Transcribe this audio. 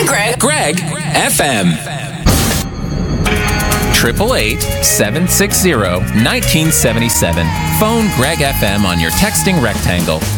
Greg FM. 888-760-1977. Phone Greg FM on your texting rectangle.